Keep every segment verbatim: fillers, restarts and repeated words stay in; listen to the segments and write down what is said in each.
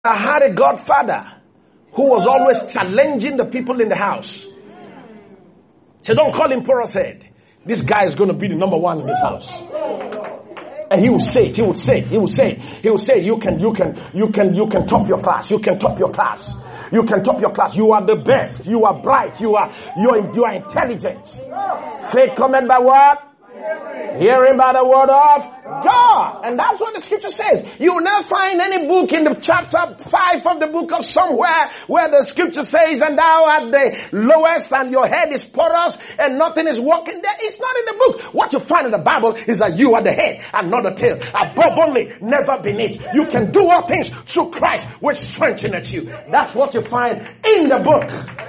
I had a godfather who was always challenging the people in the house. So don't call him porous head. This guy is going to be the number one in this house. And he would say it, he would say it, he would say it, he would say, you can, you can, you can, you can top your class, you can top your class, you can top your class, you are the best, you are bright, you are, you are, you are intelligent. Faith cometh by what? Hearing by the word of God. And that's what the scripture says. You will not find any book in the chapter five of the book of somewhere where the scripture says, and thou art the lowest and your head is porous and nothing is working there. It's not in the book. What you find in the Bible is that you are the head and not the tail. Above only, never beneath. You can do all things through Christ which strengtheneth you. That's what you find in the book.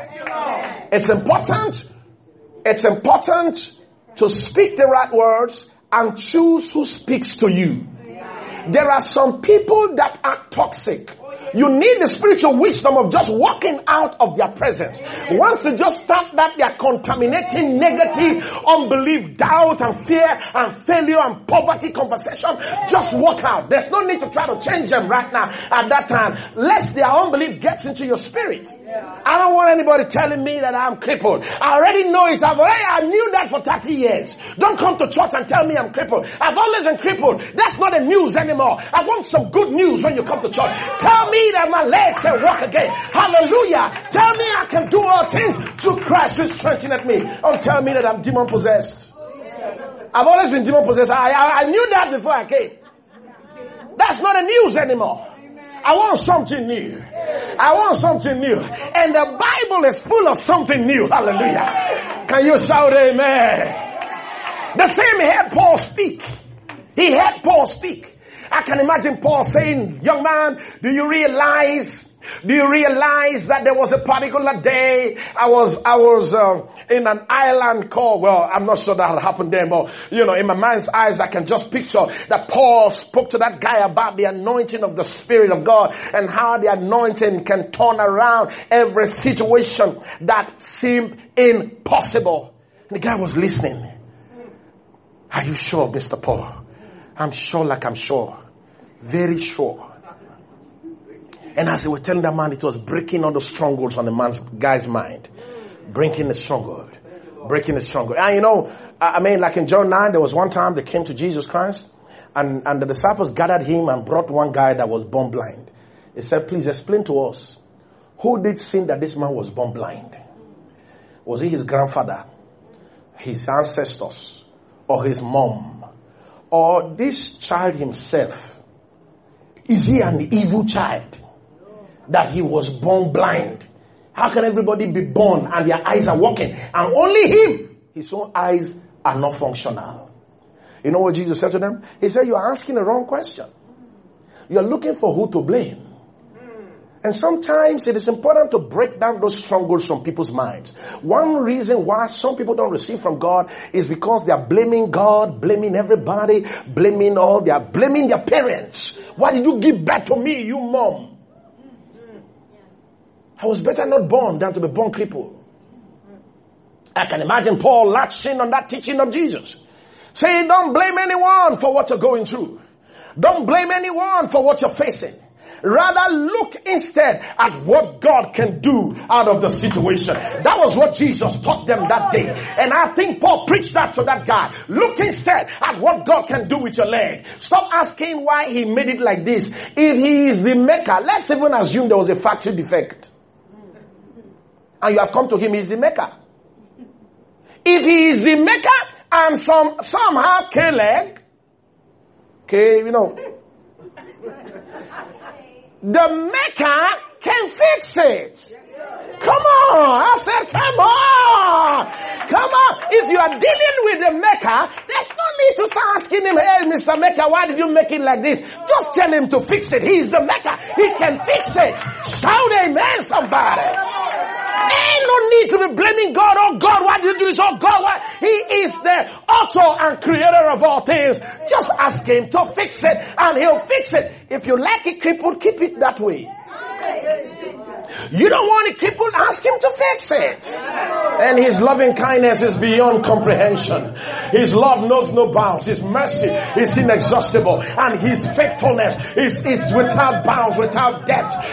It's important. It's important to speak the right words and choose who speaks to you. There are some people that are toxic. You need the spiritual wisdom of just walking out of their presence. Once you just start that, they are contaminating negative, unbelief, doubt and fear and failure and poverty conversation. Just walk out. There's no need to try to change them right now at that time, lest their unbelief gets into your spirit. I don't want anybody telling me that I'm crippled. I already know it. I've already, I knew that for thirty years. Don't come to church and tell me I'm crippled. I've always been crippled. That's not the news anymore. I want some good news when you come to church. Tell me that my legs can walk again. Hallelujah. Tell me I can do all things through Christ who strengtheneth me. Don't tell me that I'm demon possessed. I've always been demon possessed. I, I, I knew that before I came. That's not the news anymore. I want something new. I want something new. And the Bible is full of something new. Hallelujah. Can you shout amen? The same he heard Paul speak. He heard Paul speak. I can imagine Paul saying, young man, do you realize, do you realize that there was a particular day I was, I was, uh, in an island called, well, I'm not sure that happened there, but, you know, in my mind's eyes, I can just picture that Paul spoke to that guy about the anointing of the Spirit of God and how the anointing can turn around every situation that seemed impossible. And the guy was listening. Are you sure, Mister Paul? I'm sure like I'm sure. Very sure. And as they were telling that man, it was breaking all the strongholds on the man's guy's mind. Breaking the stronghold. Breaking the stronghold. And you know, I mean, like in John nine, there was one time they came to Jesus Christ and, and the disciples gathered him and brought one guy that was born blind. They said, please explain to us, who did sin that this man was born blind? Was it his grandfather, his ancestors, or his mom? Or this child himself? Is he an evil child that he was born blind? How can everybody be born and their eyes are working and only him, his own eyes are not functional? You know what Jesus said to them? He said, you are asking the wrong question. You are looking for who to blame. And sometimes it is important to break down those strongholds from people's minds. One reason why some people don't receive from God is because they are blaming God, blaming everybody, blaming all, they are blaming their parents. Why did you give birth to me, you mom? I was better not born than to be born crippled. I can imagine Paul latching on that teaching of Jesus. Saying, don't blame anyone for what you're going through. Don't blame anyone for what you're facing. Rather look instead at what God can do out of the situation. That was what Jesus taught them that day. And I think Paul preached that to that guy. Look instead at what God can do with your leg. Stop asking why he made it like this. If he is the maker, let's even assume there was a factory defect. And you have come to him, he's the maker. If he is the maker and some somehow K-leg, okay, you know, the maker can fix it. Come on. I said, come on. Come on. If you are dealing with the maker, there's no need to start asking him, hey, Mister Maker, why did you make it like this? Just tell him to fix it. He's the maker. He can fix it. Shout amen, somebody. Ain't no need to be blaming God. Oh God, why did you do this? Oh God, why? He is the author and creator of all things. Just ask him to fix it and he'll fix it. If you like it crippled, keep it that way. You don't want to keep on ask him to fix it. And his loving kindness is beyond comprehension. His love knows no bounds. His mercy is inexhaustible. And his faithfulness is, is without bounds, without depth.